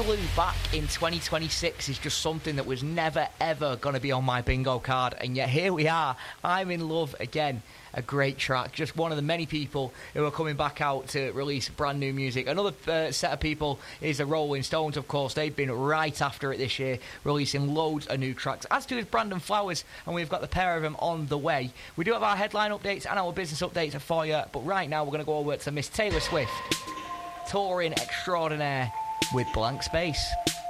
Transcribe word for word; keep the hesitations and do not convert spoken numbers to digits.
Boogaloo back in twenty twenty-six is just something that was never, ever going to be on my bingo card. And yet here we are. I'm in love again. A great track. Just one of the many people who are coming back out to release brand new music. Another uh, set of people is the Rolling Stones, of course. They've been right after it this year, releasing loads of new tracks. As to is Brandon Flowers, and we've got the pair of them on the way. We do have our headline updates and our business updates for you, but right now we're going to go over to Miss Taylor Swift, touring extraordinaire with Blank Space.